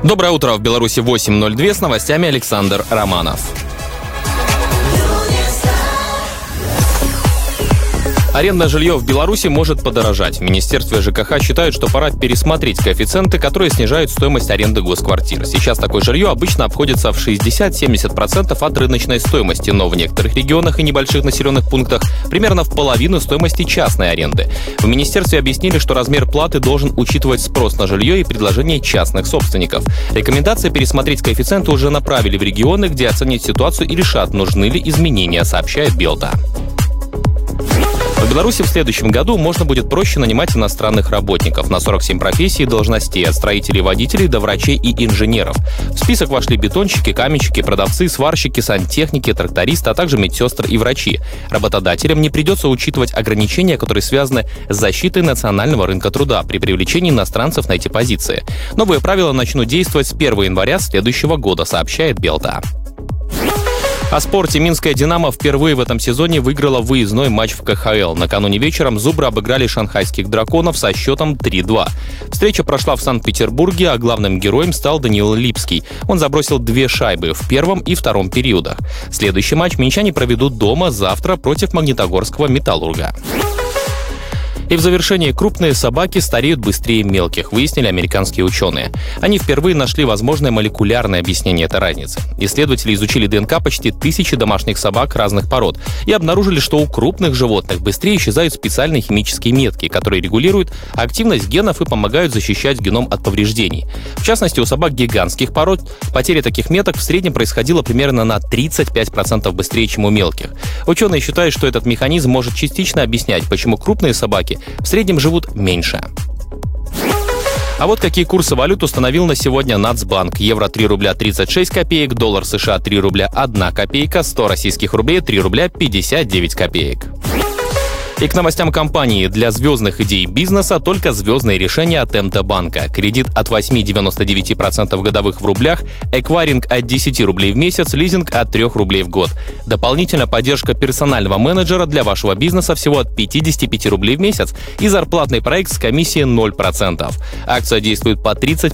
Доброе утро. В Беларуси 8:02. С новостями Александр Романов. Арендное жилье в Беларуси может подорожать. В Министерстве ЖКХ считают, что пора пересмотреть коэффициенты, которые снижают стоимость аренды госквартир. Сейчас такое жилье обычно обходится в 60-70% от рыночной стоимости, но в некоторых регионах и небольших населенных пунктах примерно в половину стоимости частной аренды. В Министерстве объяснили, что размер платы должен учитывать спрос на жилье и предложение частных собственников. Рекомендация пересмотреть коэффициенты уже направили в регионы, где оценят ситуацию и решат, нужны ли изменения, сообщает Белта. В Беларуси в следующем году можно будет проще нанимать иностранных работников на 47 профессий и должностей, от строителей, водителей до врачей и инженеров. В список вошли бетонщики, каменщики, продавцы, сварщики, сантехники, трактористы, а также медсестры и врачи. Работодателям не придется учитывать ограничения, которые связаны с защитой национального рынка труда при привлечении иностранцев на эти позиции. Новые правила начнут действовать с 1 января следующего года, сообщает Белта. О спорте. Минская «Динамо» впервые в этом сезоне выиграла выездной матч в КХЛ. Накануне вечером «Зубры» обыграли шанхайских «Драконов» со счетом 3-2. Встреча прошла в Санкт-Петербурге, а главным героем стал Даниил Липский. Он забросил 2 шайбы в первом и втором периодах. Следующий матч минчане проведут дома завтра против магнитогорского «Металлурга». И в завершении, крупные собаки стареют быстрее мелких, выяснили американские ученые. Они впервые нашли возможное молекулярное объяснение этой разницы. Исследователи изучили ДНК почти 1000 домашних собак разных пород и обнаружили, что у крупных животных быстрее исчезают специальные химические метки, которые регулируют активность генов и помогают защищать геном от повреждений. В частности, у собак гигантских пород потеря таких меток в среднем происходила примерно на 35% быстрее, чем у мелких. Ученые считают, что этот механизм может частично объяснять, почему крупные собаки в среднем живут меньше. А вот какие курсы валют установил на сегодня Нацбанк. Евро 3 рубля 36 копеек, доллар США 3 рубля 1 копейка, 100 российских рублей 3 рубля 59 копеек. И к новостям компании. Для звездных идей бизнеса только звездные решения от МТ-банка. Кредит от 8,99% годовых в рублях, эквайринг от 10 рублей в месяц, лизинг от 3 рублей в год. Дополнительная поддержка персонального менеджера для вашего бизнеса всего от 55 рублей в месяц и зарплатный проект с комиссией 0%. Акция действует по 30